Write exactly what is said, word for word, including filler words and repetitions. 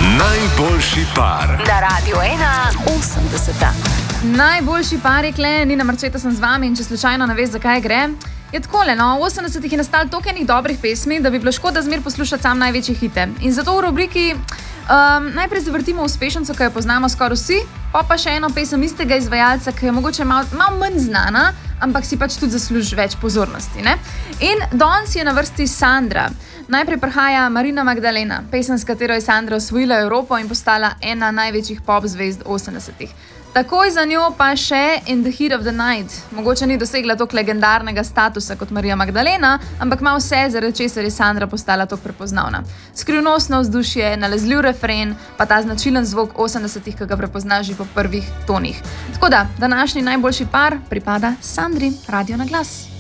Najboljši par. Na Radiu ena osemdeseta. Najboljši par je kle, Nina Marčeta sem z vami in če slučajno ne veš, zakaj gre, je takole, no, v osemdesetih je nastalo toliko enih dobrih pesmi, da bi bilo škoda zmer poslušati sam največje hite. In zato v rubriki um, najprej zavrtimo uspešnico, ki jo poznamo skoraj vsi, pa pa še eno pesem istega izvajalca, ki je mogoče malo mal manj znana, ampak si pač tudi zasluži več pozornosti, ne? In danes je na vrsti Sandra. Najprej prihaja Marina Magdalena, pesem, s katero je Sandra osvojila Evropo in postala ena največjih pop zvezd osemdesetih. Takoj za njo pa še In the Heat of the Night. Mogoče ni dosegla toliko legendarnega statusa kot Marija Magdalena, ampak ima vse, zaradi česar je Sandra postala toliko prepoznavna. Skrivnostno vzdušje, nalezljiv refren, pa ta značilen zvok osemdesetih, ki ga prepoznaš že po prvih tonih. Tako da, današnji najboljši par pripada Sandri, Radio na glas.